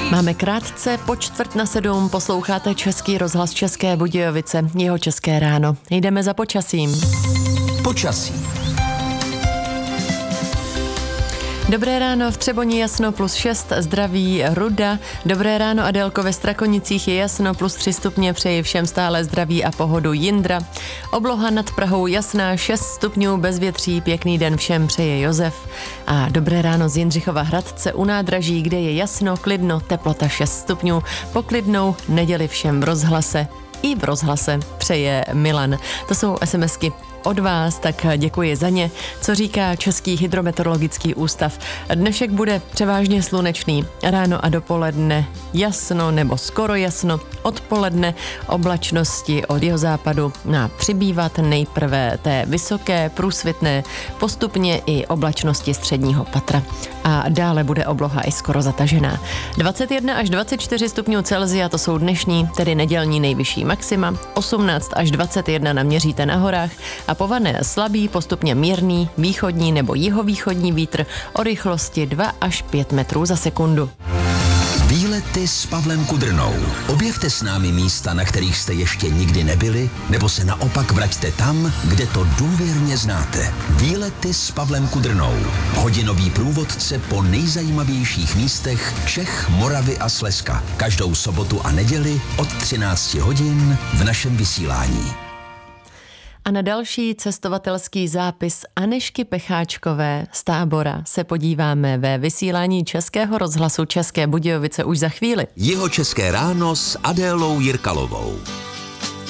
Máme krátce po 6:45, posloucháte Český rozhlas České Budějovice, jeho České ráno. Jdeme za počasím. Počasí. Dobré ráno, v Třeboni jasno +6, zdraví Ruda. Dobré ráno, Adélko, ve Strakonicích je jasno +3 stupně, přeji všem stále zdraví a pohodu Jindra. Obloha nad Prahou jasná 6 stupňů, bezvětří, pěkný den všem přeje Josef. A dobré ráno z Jindřichova Hradce u nádraží, kde je jasno, klidno, teplota 6 stupňů. Poklidnou neděli všem v rozhlase. I v rozhlase přeje Milan. To jsou SMSky od vás, tak děkuji za ně. Co říká Český hydrometeorologický ústav? Dnešek bude převážně slunečný. Ráno a dopoledne jasno nebo skoro jasno. Odpoledne oblačnosti od jihozápadu má přibývat, nejprve té vysoké, průsvitné, postupně i oblačnosti středního patra. A dále bude obloha i skoro zatažená. 21 až 24 stupňů Celsia, to jsou dnešní, tedy nedělní nejvyšší maxima. 18 až 21 naměříte na horách a pované slabý, postupně mírný, východní nebo jihovýchodní vítr o rychlosti 2 až 5 metrů za sekundu. Výlety s Pavlem Kudrnou. Objevte s námi místa, na kterých jste ještě nikdy nebyli, nebo se naopak vraťte tam, kde to důvěrně znáte. Výlety s Pavlem Kudrnou. Hodinový průvodce po nejzajímavějších místech Čech, Moravy a Slezska. Každou sobotu a neděli od 13 hodin v našem vysílání. A na další cestovatelský zápis Anežky Pecháčkové z Tábora se podíváme ve vysílání Českého rozhlasu České Budějovice už za chvíli. Jeho České ráno s Adélou Jirkalovou.